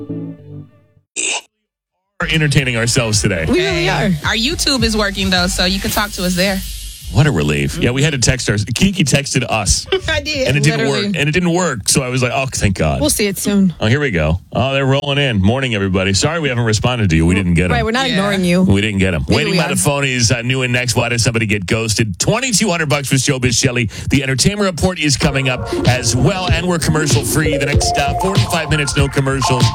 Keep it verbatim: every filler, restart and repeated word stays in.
We're entertaining ourselves today. We really are. Our YouTube is working, though, so you can talk to us there. What a relief. Yeah, we had to text our... Kiki texted us. I did. And it didn't Literally. work. And it didn't work. So I was like, oh, thank God. We'll see it soon. Oh, here we go. Oh, they're rolling in. Morning, everybody. Sorry we haven't responded to you. We didn't get them. Right, we're not Yeah. ignoring you. We didn't get them. Maybe Waiting we by are. the phone is uh, new and next. Why did somebody get ghosted? twenty-two hundred bucks for Showbiz Shelley. The Entertainment Report is coming up as well, and we're commercial free. The next uh, forty-five minutes, no commercials.